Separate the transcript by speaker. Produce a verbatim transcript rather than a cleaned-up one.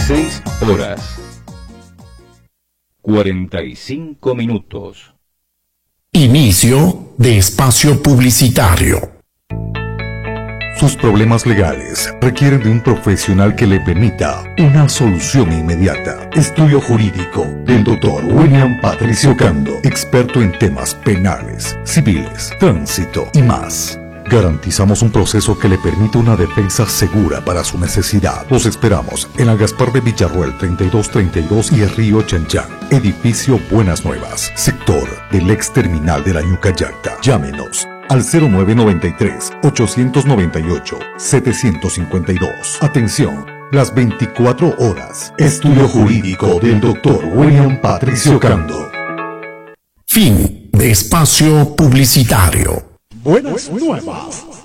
Speaker 1: dieciséis horas cuarenta y cinco minutos.
Speaker 2: Inicio de espacio publicitario.
Speaker 3: Sus problemas legales requieren de un profesional que le permita una solución inmediata. Estudio jurídico del doctor William Patricio Cando, experto en temas penales, civiles, tránsito y más. Garantizamos un proceso que le permite una defensa segura para su necesidad. Los esperamos en la Gaspar de Villarroel treinta y dos treinta y dos y el Río Chanchán. Edificio Buenas Nuevas, sector del ex terminal de la Ñucayacta. Llámenos al cero nueve noventa y tres, ochocientos noventa y ocho, setecientos cincuenta y dos. Atención, las veinticuatro horas. Estudio jurídico del doctor William Patricio Cando.
Speaker 2: Fin de espacio publicitario.
Speaker 4: Buenas nuevas.